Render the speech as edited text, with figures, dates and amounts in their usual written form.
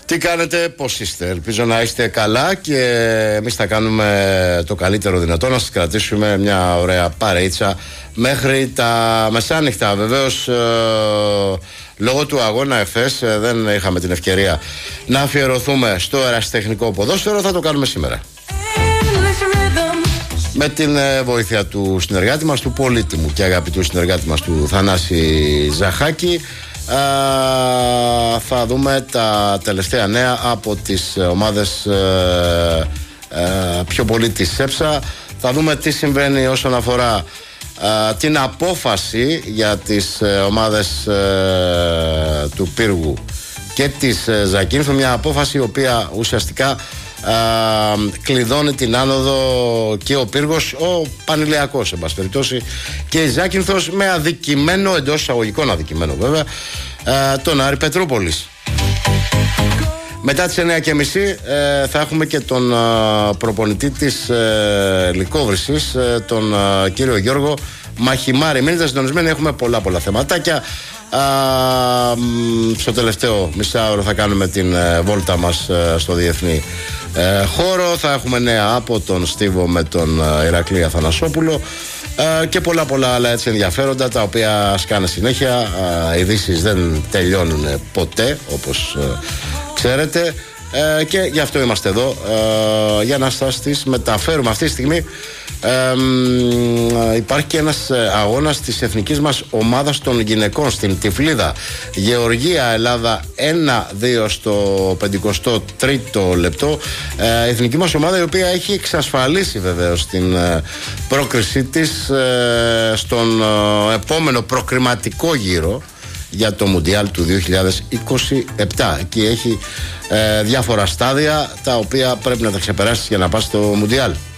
Τι κάνετε, πώς είστε? Ελπίζω να είστε καλά και εμείς θα κάνουμε το καλύτερο δυνατό να σας κρατήσουμε μια ωραία παρεΐτσα μέχρι τα μεσάνυχτα. Βεβαίως λόγω του αγώνα ΕΦΕΣ δεν είχαμε την ευκαιρία να αφιερωθούμε στο ερασιτεχνικό ποδόσφαιρο. Θα το κάνουμε σήμερα με την βοήθεια του συνεργάτη μας, του πολύτιμου και αγαπητού συνεργάτη μας, του Θανάση Ζαχάκη. Θα δούμε τα τελευταία νέα από τις ομάδες πιο πολύ της ΣΕΠΣΑ. Θα δούμε τι συμβαίνει όσον αφορά την απόφαση για τις ομάδες του Πύργου και της Ζακίνθου. Μια απόφαση η οποία ουσιαστικά κλειδώνει την άνοδο και ο Πύργος, ο Πανηλιακός εν πάση περιπτώσει, και η Ζάκυνθος με αδικημένο, εντός εισαγωγικών αδικημένο βέβαια, τον Άρη Πετρούπολης. Μετά τις 9:30 θα έχουμε και τον προπονητή της Λυκόβρησης, τον κύριο Γιώργο Μαχημάρη. Μείνετε συντονισμένοι, έχουμε πολλά θεματάκια. Στο τελευταίο μισάωρο θα κάνουμε την βόλτα μας στο διεθνή χώρο. Θα έχουμε νέα από τον Στίβο με τον Ηρακλή Αθανασόπουλο και πολλά άλλα έτσι ενδιαφέροντα, τα οποία σκάνε συνέχεια. Ειδήσεις δεν τελειώνουν ποτέ, όπως ξέρετε, και γι' αυτό είμαστε εδώ, για να σας τις μεταφέρουμε. Αυτή τη στιγμή υπάρχει και ένας αγώνας της εθνικής μας ομάδας των γυναικών στην Τυφλίδα. Γεωργία Ελλάδα 1-2 στο 53ο λεπτό. Η εθνική μας ομάδα, η οποία έχει εξασφαλίσει βεβαίως την πρόκρισή της στον επόμενο προκριματικό γύρο για το Μουντιάλ του 2027. Εκεί έχει διάφορα στάδια τα οποία πρέπει να τα ξεπεράσεις για να πας στο Μουντιάλ.